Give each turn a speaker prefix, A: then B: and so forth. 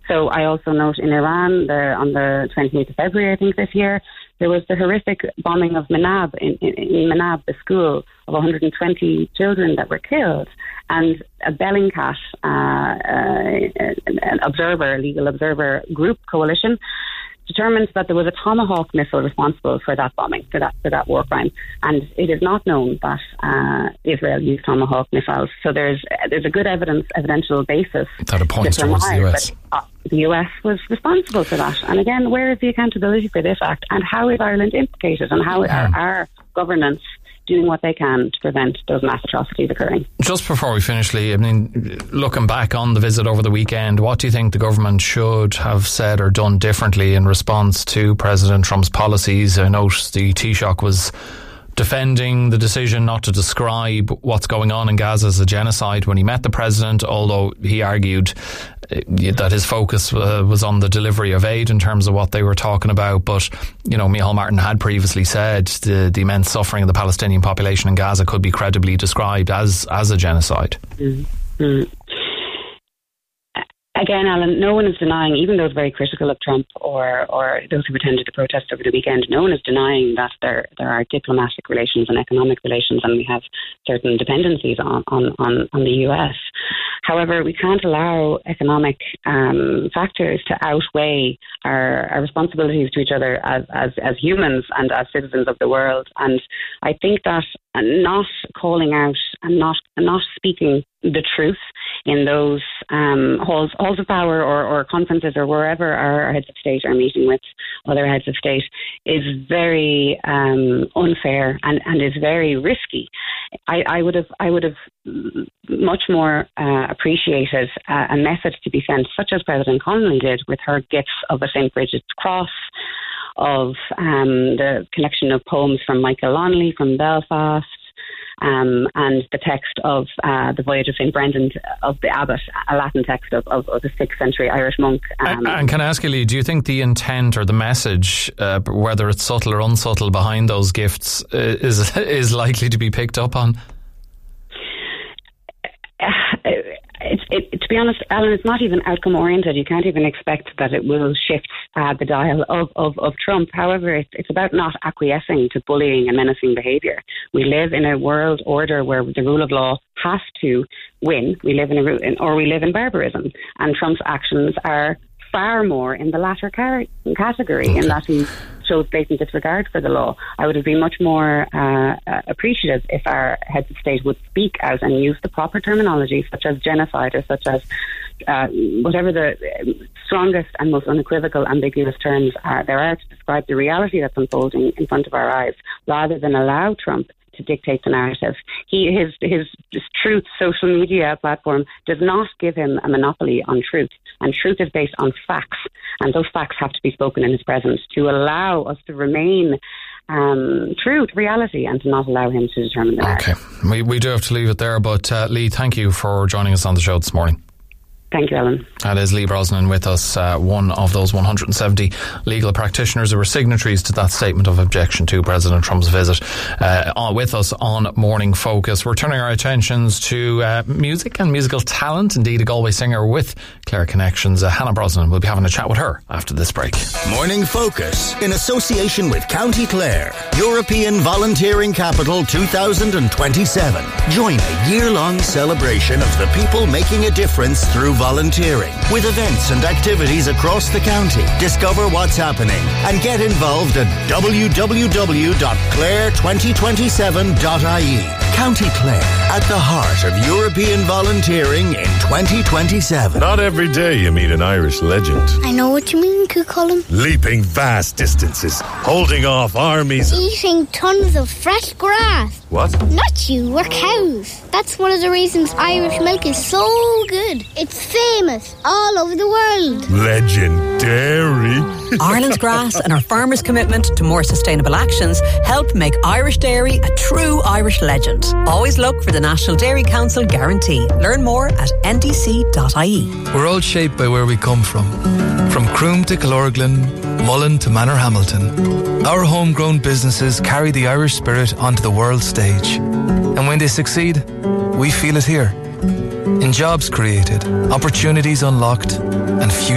A: So I also note in Iran, on the 28th of February, I think this year, there was the horrific bombing of Manab, in Manab, the school, of 120 children that were killed. And a Bellingcat a legal observer group coalition determined that there was a Tomahawk missile responsible for that bombing, for that war crime. And it is not known that Israel used Tomahawk missiles. So there's a good evidential basis
B: that it points towards the US.
A: The US was responsible for that. And again, where is the accountability for this act? And how is Ireland implicated? And how are our governance doing what they can to prevent those mass atrocities occurring?
B: Just before we finish, Lee, I mean, looking back on the visit over the weekend, what do you think the government should have said or done differently in response to President Trump's policies? I note the Taoiseach was defending the decision not to describe what's going on in Gaza as a genocide when he met the president, although he argued that his focus was on the delivery of aid in terms of what they were talking about. But, you know, Micheál Martin had previously said the immense suffering of the Palestinian population in Gaza could be credibly described as a genocide.
A: Mm-hmm. Again, Alan, no one is denying, even those very critical of Trump or those who attended the protest over the weekend, no one is denying that there are diplomatic relations and economic relations, and we have certain dependencies on the US. However, we can't allow economic factors to outweigh our responsibilities to each other as humans and as citizens of the world. And I think that not calling out and not speaking the truth in those halls of power or conferences or wherever our heads of state are meeting with other heads of state is very unfair and is very risky. I would have much more appreciated a message to be sent, such as President Connolly did with her gifts of a St. Bridget's cross, of the collection of poems from Michael Longley from Belfast, and the text of the Voyage of St. Brendan of the Abbot, a Latin text of the 6th century Irish monk.
B: And can I ask you, Lee, do you think the intent or the message, whether it's subtle or unsubtle behind those gifts, is likely to be picked up on? To be honest, Alan, it's not even outcome oriented. You can't even expect that it will shift the dial of Trump. However, it's about not acquiescing to bullying and menacing behaviour. We live in a world order where the rule of law has to win. We live in barbarism, and Trump's actions are far more in the latter category, in that he shows blatant disregard for the law. I would have been much more appreciative if our heads of state would speak out and use the proper terminology, such as genocide or such as whatever the strongest and most unequivocal ambiguous terms there are to describe the reality that's unfolding in front of our eyes, rather than allow Trump to dictate the narrative. His Truth social media platform does not give him a monopoly on truth, and truth is based on facts, and those facts have to be spoken in his presence to allow us to remain true to reality and to not allow him to determine the narrative. Okay, we do have to leave it there, but Lee, thank you for joining us on the show this morning.
A: Thank you, Alan.
B: That is Lee Brosnan with us, one of those 170 legal practitioners who were signatories to that statement of objection to President Trump's visit, with us on Morning Focus. We're turning our attentions to music and musical talent. Indeed, a Galway singer with Clare connections, Hannah Brosnan. We'll be having a chat with her after this break.
C: Morning Focus, in association with County Clare, European Volunteering Capital 2027. Join a year-long celebration of the people making a difference through volunteering, with events and activities across the county. Discover what's happening and get involved at www.clare2027.ie. County Clare, at the heart of European volunteering in 2027.
D: Not every day you meet an Irish legend.
E: I know what you mean, Cucullin.
D: Leaping vast distances, holding off armies.
E: Eating tons of fresh grass.
D: What?
E: Not you, we're cows. That's one of the reasons Irish milk is so good. It's famous all over the world.
D: Legendary.
F: Ireland's grass and our farmers' commitment to more sustainable actions help make Irish dairy a true Irish legend. Always look for the National Dairy Council guarantee. Learn more at ndc.ie.
G: We're all shaped by where we come from Croom to Killorglin, Mullen to Manorhamilton. Our homegrown businesses carry the Irish spirit onto the world stage. And when they succeed, we feel it here. In jobs created, opportunities unlocked, and future